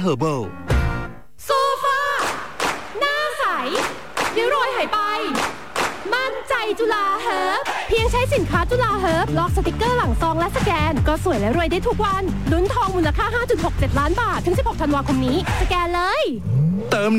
Herbal โซฟาหน้าใสริ้วรอยหายไปมั่นใจจุฬาเฮิร์บเพียงใช้สินค้าจุฬาเฮิร์บลอกสติกเกอร์หลังซองและสแกนก็สวยและรวยได้ทุกวันลุ้นทองมูลค่า 5.67 ล้านบาทถึง 16 ธันวาคมนี้สแกนเลยเติม